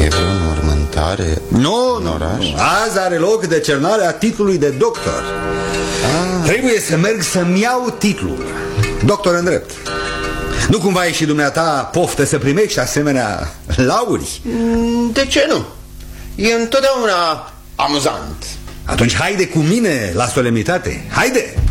E vreo înmormântare? Nu, în oraș? azi are loc decernarea titlului de doctor. Trebuie să merg să-mi iau titlul. Doctor în drept. Nu cumva ai și dumneata poftă să primești asemenea lauri? De ce nu? E întotdeauna amuzant. Atunci haide cu mine la solemnitate. Haide!